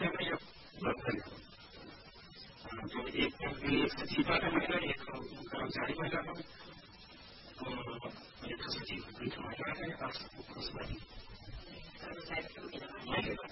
संख्या में जब बदल तो एक सचिवा का महिला, एक कर्मचारी महिला हो, एक सचिव महिला है और